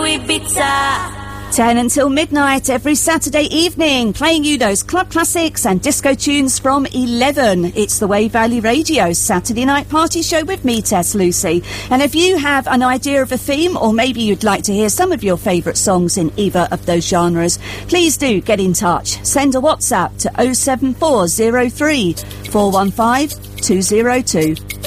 Ibiza. 10 until midnight every Saturday evening, playing you those club classics and disco tunes from 11. It's the Wave Valley Radio Saturday night party show with me, Tess Lucy. And if you have an idea of a theme, or maybe you'd like to hear some of your favourite songs in either of those genres, please do get in touch. Send a WhatsApp to 07403 415 202.